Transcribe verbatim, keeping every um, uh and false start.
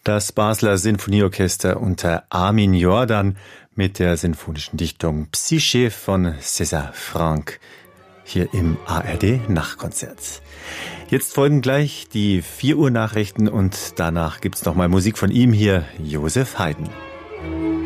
Das Basler Sinfonieorchester unter Armin Jordan mit der sinfonischen Dichtung Psyche von César Franck hier im A R D Nachtkonzert. Jetzt folgen gleich die vier Uhr Nachrichten und danach gibt's nochmal Musik von ihm hier, Josef Haydn.